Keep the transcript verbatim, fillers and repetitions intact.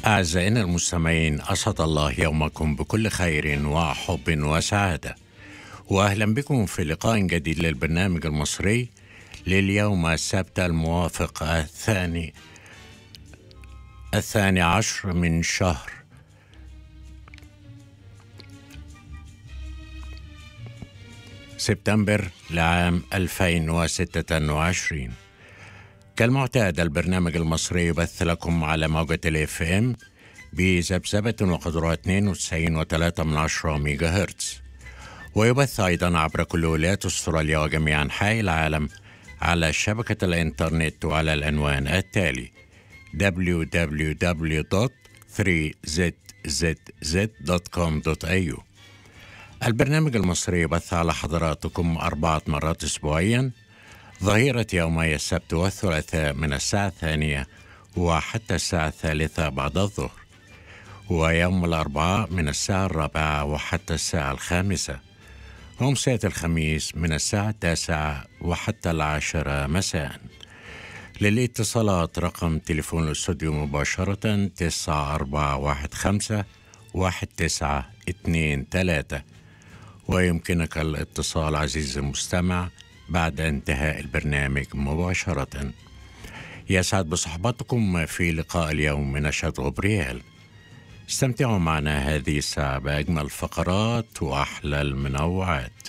أعزائنا المستمعين، أسعد الله يومكم بكل خير وحب وسعادة، وأهلا بكم في لقاء جديد للبرنامج المصري لليوم السبت الموافق الثاني الثاني عشر من شهر سبتمبر لعام ألفين وستة وعشرين. كالمعتاد البرنامج المصري يبث لكم على موجة الاف ام بذبذبة وقدرها اثنين وتسعين فاصلة ثلاثة من عشرة ميجا هرتز، ويبث أيضا عبر كل ولايات أستراليا وجميع أنحاء العالم على شبكة الإنترنت وعلى العنوان التالي دبليو دبليو دبليو دوت ثري زد زد زد دوت كوم دوت إيه يو. البرنامج المصري يبث على حضراتكم أربعة مرات أسبوعيا، ظهيرة يومي السبت والثلاثاء من الساعة الثانية وحتى الساعة الثالثة بعد الظهر، ويوم الأربعاء من الساعة الرابعة وحتى الساعة الخامسة، ومساء الخميس من الساعة التاسعة وحتى العاشرة مساء. للاتصالات رقم تليفون الاستوديو مباشرة تسعة أربعة واحد خمسة واحد تسعة اثنين ثلاثة، ويمكنك الاتصال عزيزي المستمع بعد انتهاء البرنامج مباشرة. يسعد بصحبتكم في لقاء اليوم من نشاط غبريال. استمتعوا معنا هذه الساعة بأجمل الفقرات وأحلى المنوعات.